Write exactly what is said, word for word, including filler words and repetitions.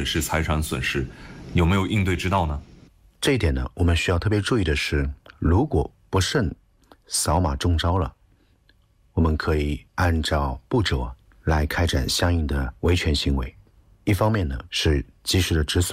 者是财产损失，有没有应对之道呢？ 这一点呢，我们需要特别注意的是，如果不慎扫码中招了，我们可以按照步骤来开展相应的维权行为。一方面呢，是及时的止损。